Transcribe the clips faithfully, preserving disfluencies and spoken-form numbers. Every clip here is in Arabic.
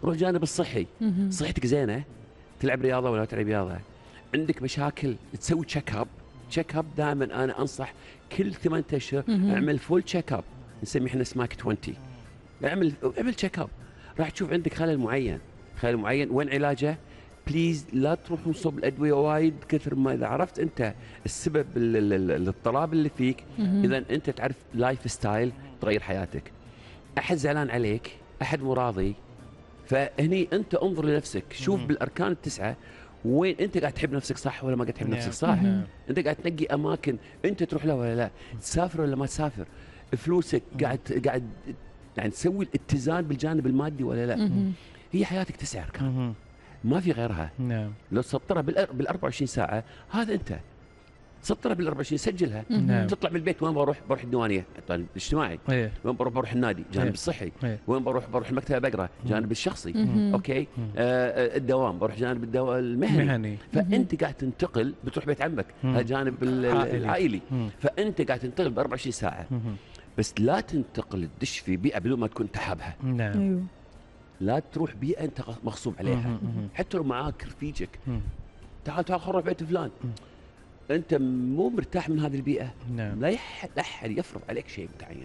روح جانب الصحي. صحتك زينه، تلعب رياضه ولا تلعب رياضه، عندك مشاكل تسوي تشيك اب. تشيك اب دائما انا انصح كل ثمانية اشهر اعمل فول تشيك اب، نسميه احنا سماك عشرين. اعمل اعمل تشيك اب، راح تشوف عندك خلل معين، خلل معين وين علاجه. بليز لا تروحون صوب الادويه وايد كثر ما اذا عرفت انت السبب الاضطراب اللي فيك، اذا انت تعرف لايف ستايل تغير حياتك. احد زعلان عليك، احد مراضي، فهني انت انظر لنفسك، شوف بالاركان التسعه وين انت قاعد تحب نفسك صح ولا ما قاعد تحب نفسك صح. انت قاعد تنقي اماكن انت تروح لها ولا لا، تسافر ولا ما تسافر، فلوسك قاعد قاعد يعني تسوي الاتزان بالجانب المادي ولا لا. هي حياتك تسع اركان ما في غيرها. نعم. لو سطرها بال أربعة وعشرين ساعه هذا انت سطرها بال أربعة وعشرين، سجلها. نعم. تطلع من البيت وين بروح؟ بروح الديوانيه الاجتماعي. ايه. وين بروح؟ بروح النادي جانب ايه. الصحي. ايه. وين بروح؟ بروح المكتبه بقرا جانب الشخصي. مم. اوكي. آه الدوام بروح جانب الدو... المهني. مهني. فانت قاعد تنتقل، بتروح بيت عمك هذا جانب العائلي. فانت قاعد تنتقل ب أربعة وعشرين ساعه. بس لا تنتقل تدش في بيئه بدون ما تكون تحبها. نعم. ايوه. لا تروح بيئه انت مغصوب عليها، حتى لو معاك رفيجك. تعال تعال خل نروح بيت فلان، انت مو مرتاح من هذه البيئه. نعم. لا يح... لا احد يفرض عليك شيء معين.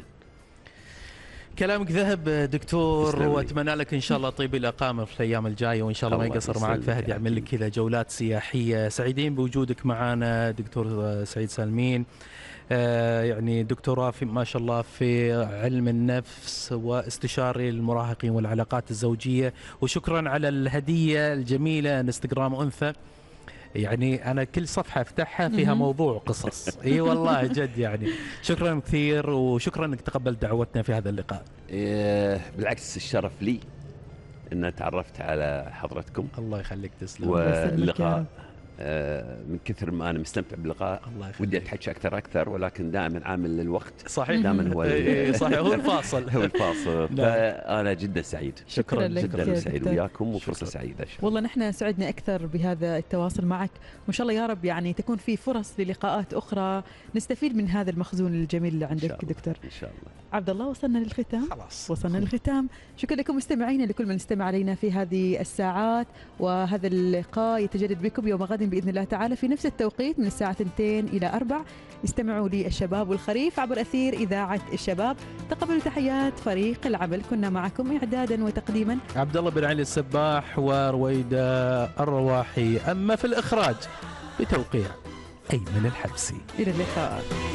كلامك ذهب دكتور، تسلم لي. واتمنى لك ان شاء الله طيب الاقامه في الايام الجايه، وان شاء الله ما الله يقصر معك يسلمك فهد يا يعمل لك حبيبي. كذا جولات سياحيه. سعيدين بوجودك معنا دكتور سعيد سالمين، آه يعني دكتوراه في ما شاء الله في علم النفس واستشاري المراهقين والعلاقات الزوجيه، وشكرا على الهديه الجميله انستغرام انثى. يعني انا كل صفحه افتحها فيها موضوع قصص. اي والله جد يعني. شكرا كثير، وشكرا انك تقبلت دعوتنا في هذا اللقاء. إيه بالعكس الشرف لي ان تعرفت على حضرتكم. الله يخليك، تسلم. واللقاء آه من كثر ما انا مستمتع باللقاء الله يخليك. ودي اتحكي اكثر اكثر، ولكن دائما عامل للوقت. صحيح. دائما هو إيه صحيح، هو الفاصل. هو الفاصل. فانا جدا سعيد. شكرا لك جدا سعيد دكتور. وياكم، وفرصه سعيده. والله نحن سعدنا أكثر بهذا التواصل معك، وإن شاء الله يا رب يعني تكون في فرص للقاءات أخرى نستفيد من هذا المخزون الجميل اللي عندك دكتور. إن شاء الله. عبد الله وصلنا للختام. خلاص وصلنا للختام. شكرا لكم مستمعينا، لكل من استمع علينا في هذه الساعات، وهذا اللقاء يتجدد بكم يوم غد بإذن الله تعالى في نفس التوقيت من الساعة اثنتين إلى أربع. استمعوا للشباب والخريف عبر أثير إذاعة الشباب. تقبلوا تحيات فريق العمل، كنا معكم إعدادا وتقديما عبد الله بن علي السباح ورويدة الرواحي، أما في الإخراج بتوقيع أيمن الحبسي. إلى اللقاء.